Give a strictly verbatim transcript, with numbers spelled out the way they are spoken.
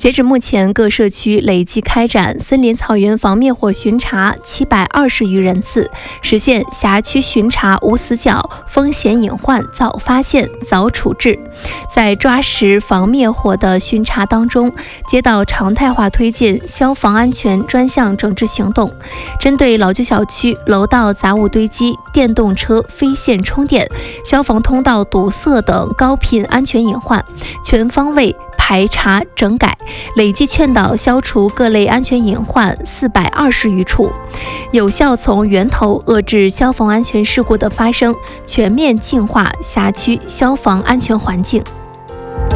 截止目前，各社区累计开展森林草原防灭火巡查七百二十余人次，实现辖区巡查无死角，风险隐患早发现、早处置。在抓实防灭火的巡查当中，街道常态化推进消防安全专项整治行动，针对老旧小区楼道杂物堆积、电动车非线充电、消防通道堵塞等高频安全隐患，全方位排查整改，累计劝导消除各类安全隐患四百二十余处，有效从源头遏制消防安全事故的发生，全面净化辖区消防安全环境。